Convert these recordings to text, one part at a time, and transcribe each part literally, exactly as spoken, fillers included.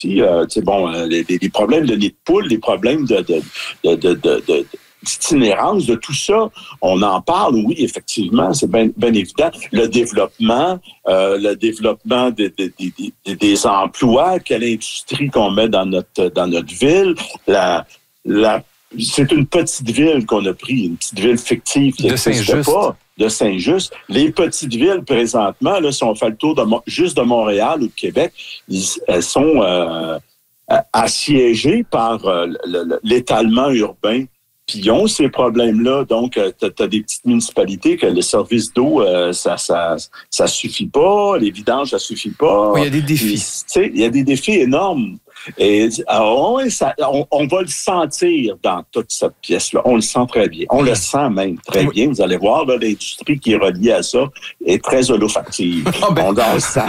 Euh, bon, les, les problèmes de nid de poule, les problèmes de, de, de, de, de, de d'itinérance, de tout ça, on en parle, oui, effectivement, c'est bien ben évident. Le développement, euh, le développement de, de, de, de, des emplois, quelle industrie qu'on met dans notre dans notre ville, la, la c'est une petite ville qu'on a pris, une petite ville fictive qui n'existe pas, de Saint-Just. Les petites villes, présentement, là, si on fait le tour de juste de Montréal ou de Québec, ils, elles sont euh, assiégées par euh, l'étalement urbain. Puis ils ont ces problèmes-là. Donc, tu as des petites municipalités que le service d'eau, euh, ça, ça, ça suffit pas. Les vidanges, ça suffit pas. Oui, il y a des défis. Tu sais, il y a des défis énormes. Et alors, ça, on, on va le sentir dans toute cette pièce-là. On le sent très bien. On le sent même très bien. Vous allez voir, là, l'industrie qui est reliée à ça est très olfactive. Oh ben, on le sent.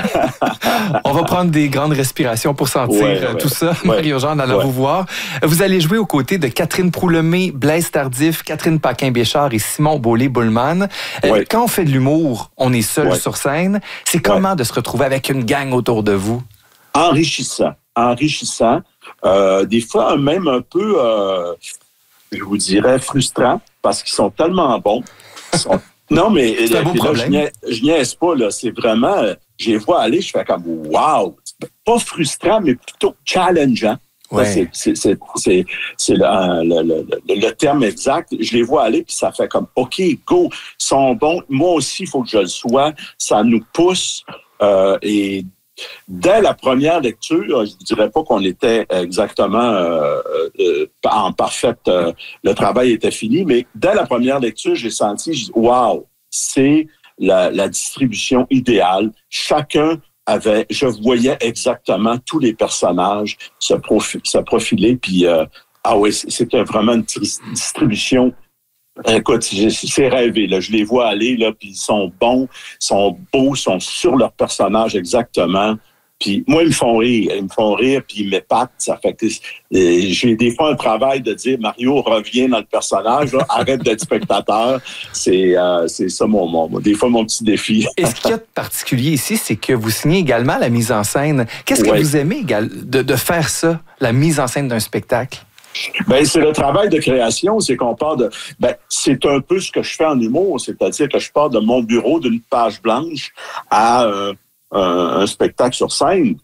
On va prendre des grandes respirations pour sentir ouais, ouais, tout ça. Ouais, Mario-Jean, allons ouais. vous voir. Vous allez jouer aux côtés de Catherine Proulemé, Blaise Tardif, Catherine Paquin-Béchard et Simon Beaulieu-Boulman. Ouais. Quand on fait de l'humour, on est seul ouais. sur scène. C'est comment ouais. de se retrouver avec une gang autour de vous? Enrichissant. enrichissant, euh, des fois même un peu, euh, je vous dirais, frustrant, parce qu'ils sont tellement bons. Ils sont... Non, mais c'est un beau là, problème. je, niaise, je niaise pas, là, c'est vraiment, je les vois aller, je fais comme, wow! Pas frustrant, mais plutôt challengeant. Ouais. C'est, c'est, c'est, c'est, c'est le, le, le, le terme exact. Je les vois aller, puis ça fait comme, OK, go, ils sont bons. Moi aussi, il faut que je le sois. Ça nous pousse. Euh, et dès la première lecture, je ne dirais pas qu'on était exactement euh, euh, en parfaite... Euh, le travail était fini, mais dès la première lecture, j'ai senti, j'ai dit, wow, c'est la, la distribution idéale. Chacun avait... Je voyais exactement tous les personnages se, profi- se profiler, puis euh, ah oui, c'était vraiment une tri- distribution. Écoute, c'est rêvé, là. Je les vois aller, là, puis ils sont bons, ils sont beaux, ils sont sur leur personnage exactement. Puis moi, ils me font rire, ils me font rire, puis ils m'épatent. Ça fait que j'ai des fois un travail de dire, Mario, reviens dans le personnage, là, arrête d'être spectateur. C'est, euh, c'est ça mon, mon, des fois mon petit défi. Et ce qu'il y a de particulier ici, c'est que vous signez également la mise en scène. Qu'est-ce que ouais. vous aimez de, de faire ça, la mise en scène d'un spectacle? Ben c'est le travail de création, c'est qu'on part de... Ben c'est un peu ce que je fais en humour, c'est-à-dire que je pars de mon bureau d'une page blanche à euh, un, un spectacle sur scène.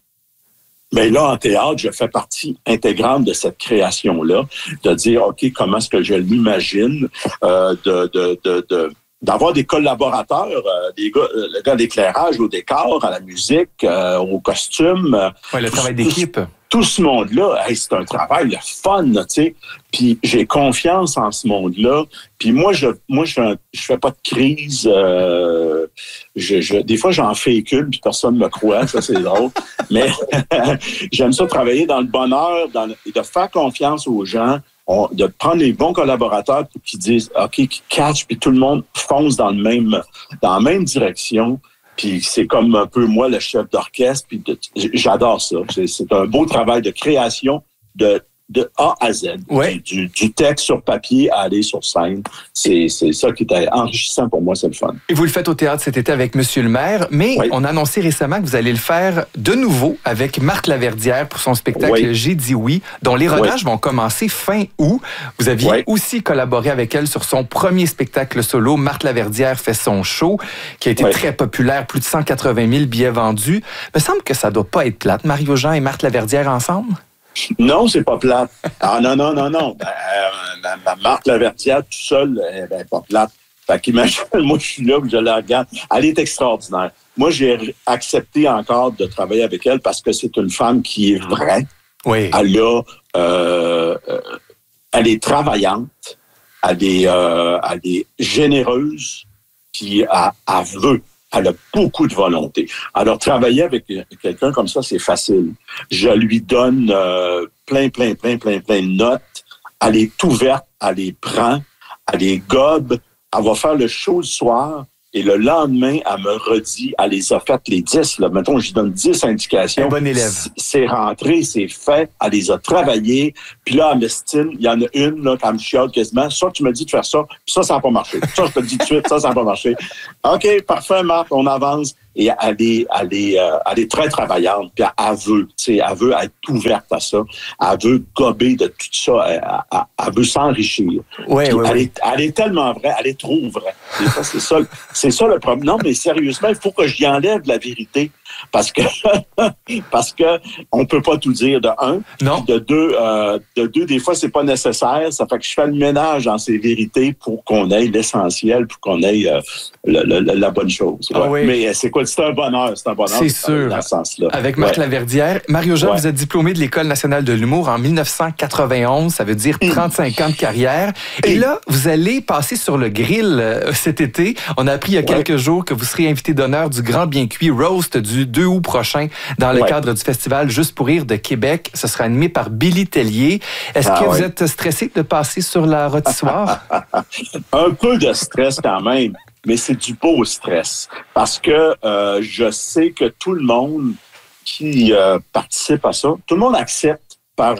Mais là, en théâtre, je fais partie intégrante de cette création-là, de dire, OK, comment est-ce que je l'imagine, euh, de, de, de, de, d'avoir des collaborateurs, euh, des gars, euh, le gars d'éclairage, au décor, à la musique, euh, au costume. Euh, oui, le travail d'équipe. Tout ce monde-là, hey, c'est un travail le fun, tu sais. Puis j'ai confiance en ce monde-là. Puis moi, je, moi, je, je fais pas de crise. Euh, je, je, des fois, j'en fais une, puis personne me croit. Ça, c'est drôle. Mais j'aime ça travailler dans le bonheur, dans le, de faire confiance aux gens, on, de prendre les bons collaborateurs qui disent, OK, qui catchent, puis tout le monde fonce dans le même, dans la même direction. Puis c'est comme un peu moi le chef d'orchestre. Puis de, j'adore ça. C'est, c'est un beau travail de création de, de A à Z. Ouais. Du, du texte sur papier à aller sur scène. C'est, c'est ça qui est enrichissant pour moi, c'est le fun. Et vous le faites au théâtre cet été avec Monsieur le maire, mais oui. on a annoncé récemment que vous allez le faire de nouveau avec Marthe Laverdière pour son spectacle oui. J'ai dit oui, dont les rodages oui. vont commencer fin août. Vous aviez oui. aussi collaboré avec elle sur son premier spectacle solo, Marthe Laverdière fait son show, qui a été oui. très populaire, plus de cent quatre-vingt mille billets vendus. Il me semble que ça doit pas être plate, Mario-Jean et Marthe Laverdière ensemble? Non, c'est pas plate. Ah non, non, non, non. Ben, euh, ma Marthe Laverdière, tout seul, elle n'est pas plate. Fait qu'imagine, moi, je suis là, je la regarde. Elle est extraordinaire. Moi, j'ai accepté encore de travailler avec elle parce que c'est une femme qui est vraie. Oui. Elle a, euh, elle est travaillante, elle est, euh, elle est généreuse, puis elle, elle veut. Elle a beaucoup de volonté. Alors, travailler avec quelqu'un comme ça, c'est facile. Je lui donne euh, plein, plein, plein, plein, plein de notes. Elle est ouverte, elle les prend, elle les gobe. Elle va faire le show le soir et le lendemain, elle me redit, elle les a faites les dix. Là. Mettons, je lui donne dix indications. Un bon élève. C'est rentré, c'est fait. Elle les a travaillées. Puis là, elle m'estime, il y en a une, là, quand elle me chiale quasiment. Ça, tu me dis de faire ça, puis ça, ça n'a pas marché. Ça, je te dis tout de suite, ça, ça n'a pas marché. OK, parfait, Marc, on avance. et elle est, elle est, euh, elle est très travaillante, puis elle veut, tu sais, elle veut être ouverte à ça, elle veut gober de tout ça, elle, elle, elle veut s'enrichir. Ouais, ouais, elle, ouais. Est, elle est tellement vraie, elle est trop vraie. Des fois, c'est ça, c'est ça le problème. Non, mais sérieusement, il faut que j'y enlève la vérité, parce que parce que on peut pas tout dire de un, non. de deux, euh, de deux, des fois c'est pas nécessaire. Ça fait que je fais le ménage dans ces vérités pour qu'on ait l'essentiel, pour qu'on ait euh, le, le, la bonne chose. Ouais. Ah oui. Mais c'est quoi, c'est un bonheur, c'est un bonheur. C'est sûr. Dans ce sens-là. Avec Marc ouais. Laverdière. Mario-Jean, ouais. vous êtes diplômé de l'École nationale de l'humour en dix-neuf cent quatre-vingt-onze. Ça veut dire trente-cinq ans de carrière. Et là, vous allez passer sur le grill euh, cet été. On a appris il y a ouais. quelques jours que vous serez invité d'honneur du Grand Bien Cuit Roast du deux août prochain dans le ouais. cadre du festival Juste pour rire de Québec. Ce sera animé par Billy Tellier. Est-ce ah, que ouais. vous êtes stressé de passer sur la rôtissoire? Un peu de stress quand même, mais c'est du beau stress. Parce que euh, je sais que tout le monde qui euh, participe à ça, tout le monde accepte par...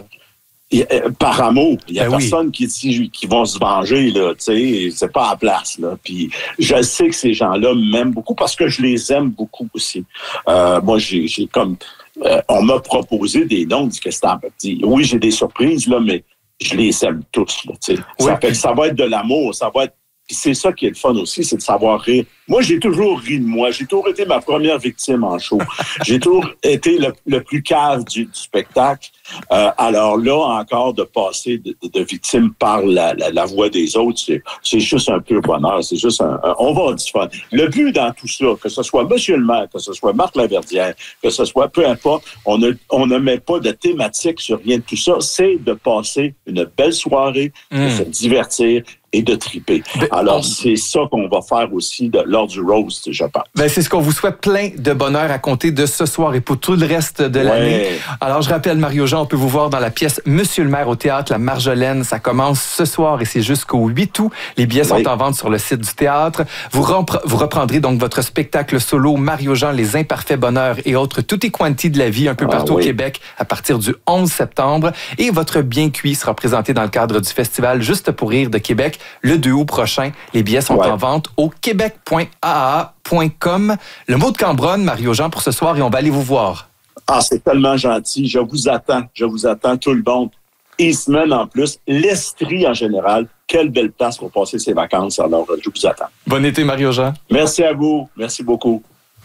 par amour. Il y a ben personne oui. qui dit qui vont se venger, là, tu sais, c'est pas à la place, là. Puis je sais que ces gens-là m'aiment beaucoup parce que je les aime beaucoup aussi. Euh, moi, j'ai, j'ai comme euh, on m'a proposé des noms, dit que c'était dit, oui, j'ai des surprises, là, mais je les aime tous, là, tu sais. Oui. Ça fait que ça va être de l'amour, ça va être. Puis c'est ça qui est le fun aussi, c'est de savoir rire. Moi, j'ai toujours ri de moi. J'ai toujours été ma première victime en show. J'ai toujours été le, le plus cave du, du spectacle. Euh, alors là, encore, de passer de, de, de victime par la, la, la voix des autres, c'est, c'est juste un peu bonheur. C'est juste un, un... On va avoir du fun. Le but dans tout ça, que ce soit Monsieur le maire, que ce soit Marc Laverdière, que ce soit peu importe, on ne, on ne met pas de thématique sur rien de tout ça. C'est de passer une belle soirée, mmh. de se divertir et de triper. Ben, Alors, on... c'est ça qu'on va faire aussi de, lors du roast, je pense. Ben, c'est ce qu'on vous souhaite, plein de bonheur à compter de ce soir et pour tout le reste de l'année. Ouais. Alors, je rappelle, Mario-Jean, on peut vous voir dans la pièce Monsieur le maire au théâtre La Marjolaine. Ça commence ce soir et c'est jusqu'au huit août. Les billets sont ouais. en vente sur le site du théâtre. Vous, rempre... vous reprendrez donc votre spectacle solo Mario-Jean, Les Imparfaits Bonheurs et autres tutti quanti de la vie un peu partout ah, oui. au Québec à partir du onze septembre. Et votre Bien Cuit sera présenté dans le cadre du festival Juste pour rire de Québec le deux août prochain. Les billets sont ouais. en vente au québec point a a point com. Le mot de Cambronne, Mario-Jean, pour ce soir, et on va aller vous voir. Ah, c'est tellement gentil. Je vous attends. Je vous attends, tout le monde. Et semaine en plus. L'Estrie en général. Quelle belle place pour passer ses vacances. Alors, je vous attends. Bon été, Mario-Jean. Merci à vous. Merci beaucoup.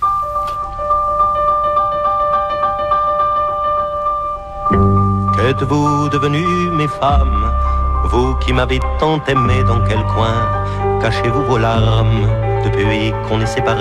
Qu'êtes-vous devenues, mes femmes? Vous qui m'avez tant aimé, dans quel coin cachez-vous vos larmes depuis qu'on est séparés?